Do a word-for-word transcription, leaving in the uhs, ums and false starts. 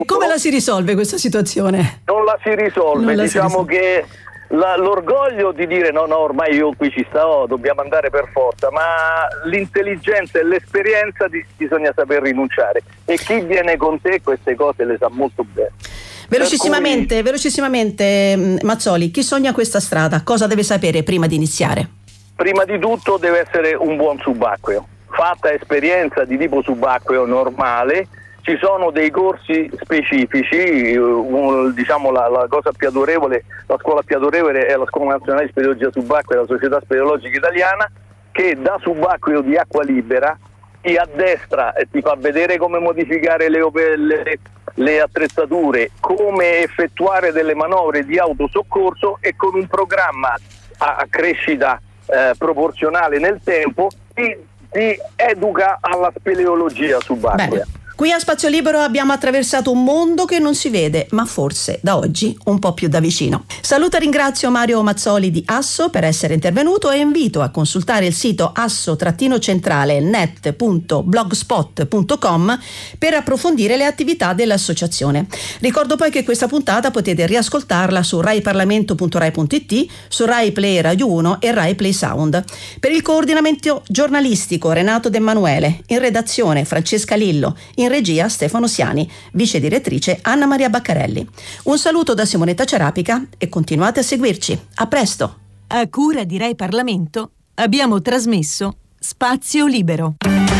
Come la si risolve questa situazione? Non la si risolve, Non la si diciamo risolve. che la- l'orgoglio di dire no, no, ormai io qui ci sto, dobbiamo andare per forza, ma l'intelligenza e l'esperienza di- bisogna saper rinunciare, e chi viene con te queste cose le sa molto bene. Velocissimamente, Per cui, velocissimamente, mh, Mazzoli, chi sogna questa strada cosa deve sapere prima di iniziare? prima di tutto deve essere un buon subacqueo, fatta esperienza di tipo subacqueo normale. Ci sono dei corsi specifici, un- diciamo la, la cosa più adorevole, la scuola più adorevole è la Scuola Nazionale di Speleologia Subacquea della Società Speleologica Italiana, che da subacqueo di acqua libera ti addestra e ti fa vedere come modificare le, op- le, le attrezzature, come effettuare delle manovre di autosoccorso, e con un programma a, a crescita eh, proporzionale nel tempo ti, ti educa alla speleologia subacquea. Bene. Qui a Spazio Libero abbiamo attraversato un mondo che non si vede, ma forse da oggi un po' più da vicino. Saluto e ringrazio Mario Mazzoli di Asso per essere intervenuto e invito a consultare il sito asso-centrale net punto blogspot punto com per approfondire le attività dell'associazione. Ricordo poi che questa puntata potete riascoltarla su raiparlamento punto rai punto it, su Rai Play Radio uno e Rai Play Sound. Per il coordinamento giornalistico Renato De Emanuele, in redazione Francesca Lillo, in regia Stefano Siani, vice direttrice Anna Maria Baccarelli. Un saluto da Simonetta Cerapica e continuate a seguirci. A presto! A cura di Rai Parlamento abbiamo trasmesso Spazio Libero.